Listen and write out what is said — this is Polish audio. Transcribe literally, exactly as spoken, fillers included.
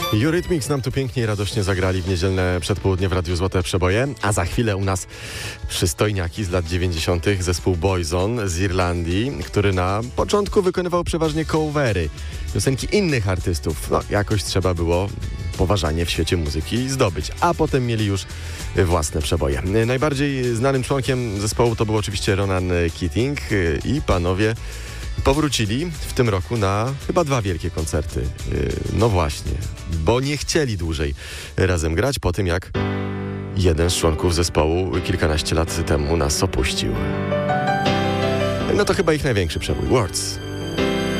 Eurythmics nam tu pięknie i radośnie zagrali w niedzielne przedpołudnie w Radiu Złote Przeboje, a za chwilę u nas przystojniaki z lat dziewięćdziesiątych zespół Boyzone z Irlandii, który na początku wykonywał przeważnie covery, piosenki innych artystów. No, jakoś trzeba było poważanie w świecie muzyki zdobyć, a potem mieli już własne przeboje. Najbardziej znanym członkiem zespołu to był oczywiście Ronan Keating i panowie powrócili w tym roku na chyba dwa wielkie koncerty. No właśnie, bo nie chcieli dłużej razem grać po tym, jak jeden z członków zespołu kilkanaście lat temu nas opuścił. No to chyba ich największy przebój, Words.